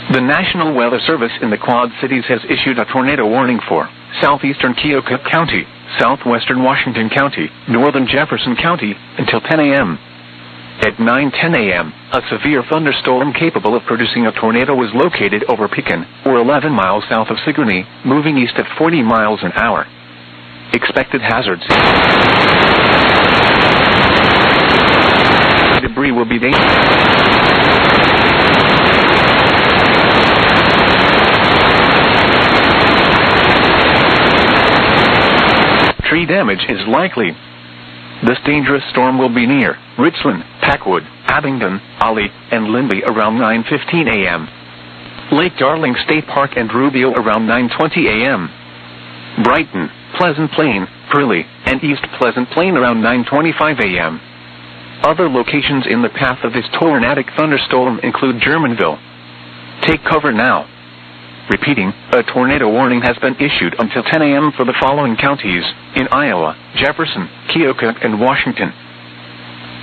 The National Weather Service in the Quad Cities has issued a tornado warning for southeastern Keokuk County, southwestern Washington County, northern Jefferson County, until 10 a.m. At 9:10 a.m., a severe thunderstorm capable of producing a tornado was located over Pekin, or 11 miles south of Sigourney, moving east at 40 miles an hour. Expected hazards. Debris will be dangerous. Tree damage is likely. This dangerous storm will be near Richland, Packwood, Abingdon, Ollie, and Lindley around 9:15 a.m. Lake Darling State Park and Rubio around 9:20 a.m. Brighton, Pleasant Plain, Purley, and East Pleasant Plain around 9:25 a.m. Other locations in the path of this tornadic thunderstorm include Germanville. Take cover now. Repeating, a tornado warning has been issued until 10 a.m. for the following counties in Iowa, Jefferson, Keokuk, and Washington.